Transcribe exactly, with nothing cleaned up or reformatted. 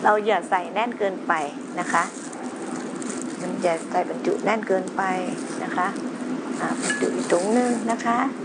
เราอย่าใส่แน่นเกินไปนะคะอย่าใส่บรรจุแน่นเกินไปนะคะบรรจุอีกถุงนึงนะคะ